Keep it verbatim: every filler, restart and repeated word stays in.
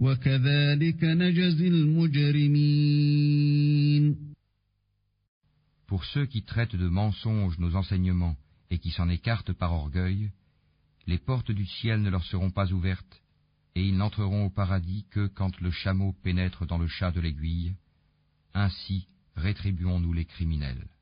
وكذلك نجزي المجرمين. Pour ceux qui traitent de mensonges nos enseignements et qui s'en écartent par orgueil, les portes du ciel ne leur seront pas ouvertes, et ils n'entreront au paradis que quand le chameau pénètre dans le chat de l'aiguille. Ainsi rétribuons-nous les criminels.